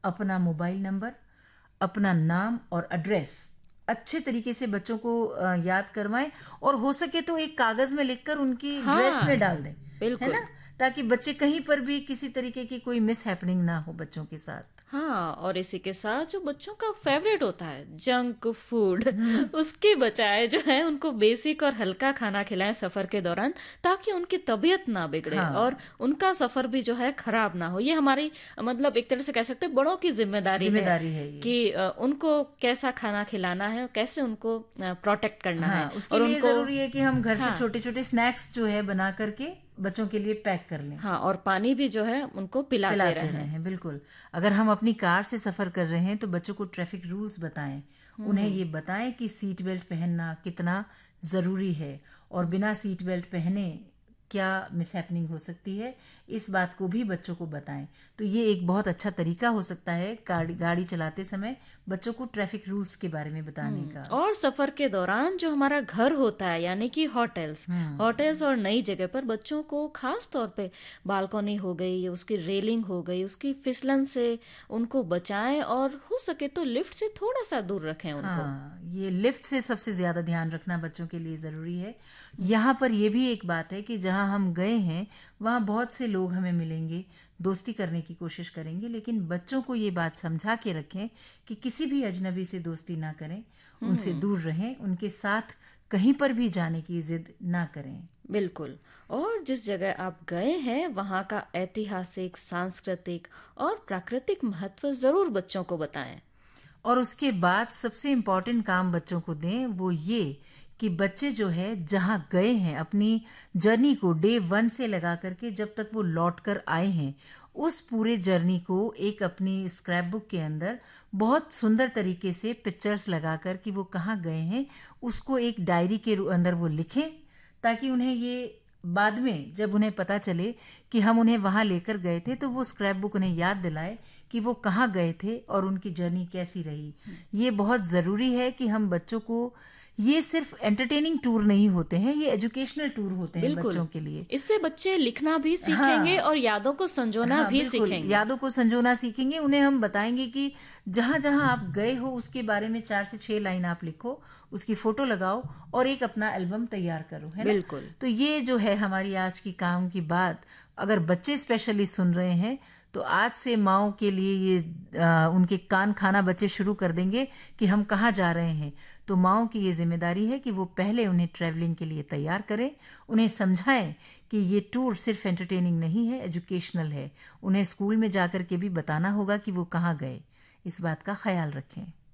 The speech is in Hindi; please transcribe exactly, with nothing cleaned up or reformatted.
अपना मोबाइल नंबर, अपना नाम और एड्रेस अच्छे तरीके से बच्चों को अ, याद करवाएं और हो सके तो एक कागज में लिखकर उनकी ड्रेस में हाँ, डाल दें, है बिल्कुल। ना? ताकि बच्चे कहीं पर भी किसी तरीके की कोई मिस हैपनिंग ना हो बच्चों के साथ। हाँ, और इसी के साथ जो बच्चों का फेवरेट होता है जंक फूड हम्म। उसके बजाय जो है उनको बेसिक और हल्का खाना खिलाएं सफर के दौरान, ताकि उनकी तबीयत ना बिगड़े और हाँ, उनका सफर भी जो है खराब ना हो। ये हमारी मतलब एक तरह से कह सकते हैं बड़ों की जिम्मेदारी है जिम्मेदारी है ये। कि अ, उनको कैसा खाना खिलाना है, कैसे उनको प्रोटेक्ट करना है हाँ, उसके और लिए उनको। जरूरी है कि हम घर से हाँ, छोटे छोटे स्नैक्स जो है बना करके बच्चों के लिए पैक कर लें, हाँ, और पानी भी जो है उनको पिलाते पिलाते रहें। रहें। बिल्कुल। अगर हम अपनी कार से सफर कर रहे हैं तो बच्चों को ट्रैफिक रूल्स बताएं, उन्हें ये बताएं कि सीट बेल्ट पहनना कितना ज़रूरी है और बिना सीट बेल्ट पहने क्या मिसहैपनिंग हो सकती है, इस बात को भी बच्चों को बताएं। तो ये एक बहुत अच्छा तरीका हो सकता है गाड़ी गाड़ी चलाते समय बच्चों को ट्रैफिक रूल्स के बारे में बताने हम्म, का। और सफर के दौरान जो हमारा घर होता है यानी कि होटल्स होटल्स और नई जगह पर बच्चों को खास तौर पे बालकनी हो गई या उसकी रेलिंग हो गई, उसकी फिसलन से उनको बचाएं और हो सके तो लिफ्ट से थोड़ा सा दूर रखें उनको। हाँ, ये लिफ्ट से सबसे ज्यादा ध्यान रखना बच्चों के लिए जरूरी है। यहाँ पर ये भी एक बात है कि जहाँ हम गए हैं वहाँ बहुत से लोग हमें मिलेंगे, दोस्ती करने की कोशिश करेंगे, लेकिन बच्चों को ये बात समझा के रखें कि किसी भी अजनबी से दोस्ती ना करें, उनसे दूर रहें, उनके साथ कहीं पर भी जाने की जिद ना करें। बिल्कुल। और जिस जगह आप गए हैं वहाँ का ऐतिहासिक, सांस्कृतिक और प्राकृतिक महत्व जरूर बच्चों को बताएं। और उसके बाद सबसे इम्पोर्टेंट काम बच्चों को दें वो ये कि बच्चे जो है जहाँ गए हैं अपनी जर्नी को डे वन से लगा करके जब तक वो लौट कर आए हैं उस पूरे जर्नी को एक अपनी स्क्रैप बुक के अंदर बहुत सुंदर तरीके से पिक्चर्स लगाकर कि वो कहाँ गए हैं उसको एक डायरी के रू- अंदर वो लिखें, ताकि उन्हें ये बाद में जब उन्हें पता चले कि हम उन्हें वहां लेकर गए थे तो वो स्क्रैप बुक उन्हें याद दिलाए कि वो कहाँ गए थे और उनकी जर्नी कैसी रही। ये बहुत ज़रूरी है कि हम बच्चों को, ये सिर्फ एंटरटेनिंग टूर नहीं होते हैं, ये एजुकेशनल टूर होते हैं बिल्कुल, बच्चों के लिए। इससे बच्चे लिखना भी सीखेंगे हाँ, और यादों को संजोना हाँ, भी बिल्कुल, सीखेंगे। यादों को संजोना सीखेंगे। उन्हें हम बताएंगे कि जहाँ जहाँ आप गए हो उसके बारे में चार से छह लाइन आप लिखो, उसकी फोटो लगाओ और एक अपना एल्बम तैयार करो, है ना? बिल्कुल। तो ये जो है हमारी आज की काम की बात, अगर बच्चे स्पेशली सुन रहे हैं तो आज से माओ के लिए ये आ, उनके कान खाना बच्चे शुरू कर देंगे कि हम कहाँ जा रहे हैं। तो माओ की ये जिम्मेदारी है कि वो पहले उन्हें ट्रैवलिंग के लिए तैयार करें, उन्हें समझाएं कि ये टूर सिर्फ एंटरटेनिंग नहीं है, एजुकेशनल है। उन्हें स्कूल में जाकर के भी बताना होगा कि वो कहाँ गए। इस बात का ख्याल रखें।